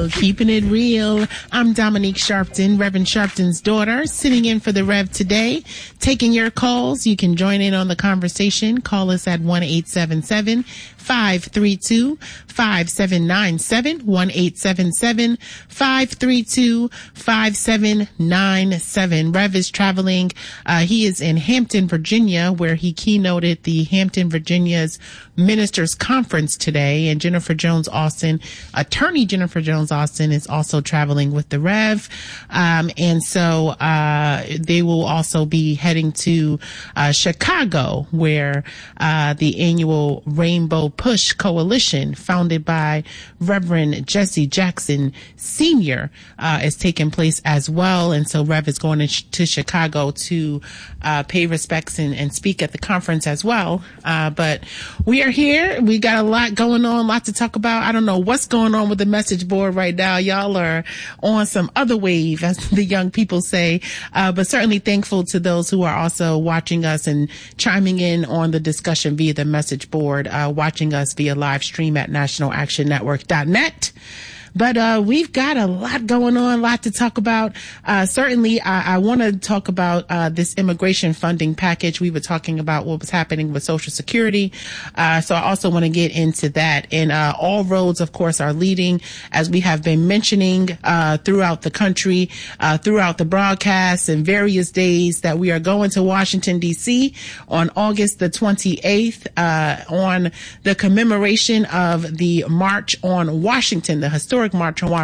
real, keeping it real. I'm Dominique Sharpton, Reverend Sharpton's daughter, sitting in for the Rev today, taking your calls. You can join in on the conversation. Call us at 1-877-532-5797, 1-877-532-5797. Rev is traveling. He is in Hampton, Virginia, where he keynoted the Hampton, Virginia's Ministers Conference today. And Jennifer Jones Austin, attorney Jennifer Jones Austin, is also traveling with the Rev. And so they will also be heading to Chicago, where the annual Rainbow Push Coalition, founded by Reverend Jesse Jackson Sr., is taking place as well. And so Rev is going to Chicago to pay respects and speak at the conference as well. But we are here. We got a lot going on, a lot to talk about. I don't know what's going on with the message board right now. Y'all are on some other wave, as the young people say. But certainly thankful to those who are also watching us and chiming in on the discussion via the message board, watching us via live stream at nationalactionnetwork.net. But we've got a lot going on, a lot to talk about. Certainly, I want to talk about this immigration funding package. We were talking about what was happening with Social Security. So I also want to get into that. And all roads, of course, are leading, as we have been mentioning throughout the country, throughout the broadcasts and various days, that we are going to Washington, D.C. on August the 28th on the commemoration of the March on Washington, the historic March on Washington.